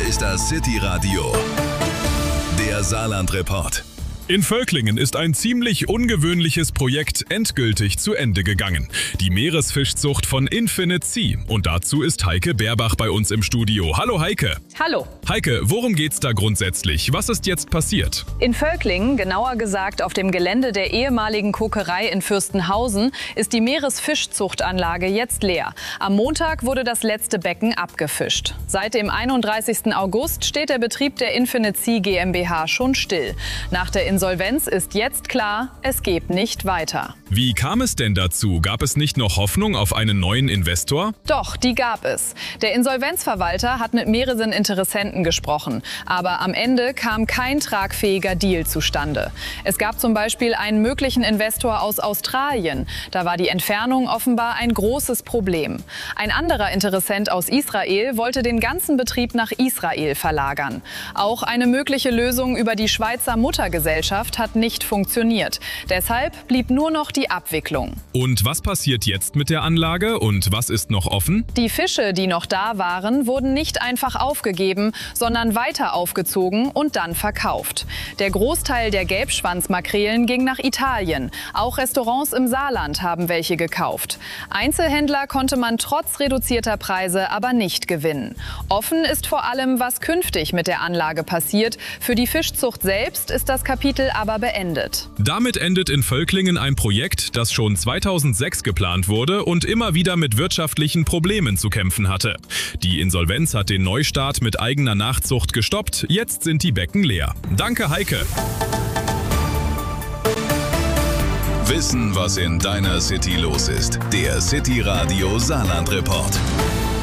ist das City Radio, der Saarland-Report. In Völklingen ist ein ziemlich ungewöhnliches Projekt endgültig zu Ende gegangen. Die Meeresfischzucht von Infinite Sea. Und dazu ist Heike Berbach bei uns im Studio. Hallo Heike. Hallo. Heike, worum geht's da grundsätzlich? Was ist jetzt passiert? In Völklingen, genauer gesagt auf dem Gelände der ehemaligen Kokerei in Fürstenhausen, ist die Meeresfischzuchtanlage jetzt leer. Am Montag wurde das letzte Becken abgefischt. Seit dem 31. August steht der Betrieb der Infinite Sea GmbH schon still. Nach der Insolvenz ist jetzt klar, es geht nicht weiter. Wie kam es denn dazu? Gab es nicht noch Hoffnung auf einen neuen Investor? Doch, die gab es. Der Insolvenzverwalter hat mit mehreren Interessenten gesprochen. Aber am Ende kam kein tragfähiger Deal zustande. Es gab zum Beispiel einen möglichen Investor aus Australien. Da war die Entfernung offenbar ein großes Problem. Ein anderer Interessent aus Israel wollte den ganzen Betrieb nach Israel verlagern. Auch eine mögliche Lösung über die Schweizer Muttergesellschaft hat nicht funktioniert. Deshalb blieb nur noch die Abwicklung. Und was passiert jetzt mit der Anlage und was ist noch offen? Die Fische, die noch da waren, wurden nicht einfach aufgegeben, sondern weiter aufgezogen und dann verkauft. Der Großteil der Gelbschwanzmakrelen ging nach Italien. Auch Restaurants im Saarland haben welche gekauft. Einzelhändler konnte man trotz reduzierter Preise aber nicht gewinnen. Offen ist vor allem, was künftig mit der Anlage passiert. Für die Fischzucht selbst ist das Kapitel aber beendet. Damit endet in Völklingen ein Projekt, das schon 2006 geplant wurde und immer wieder mit wirtschaftlichen Problemen zu kämpfen hatte. Die Insolvenz hat den Neustart mit eigener Nachzucht gestoppt, jetzt sind die Becken leer. Danke Heike. Wissen, was in deiner City los ist. Der City Radio Saarland-Report.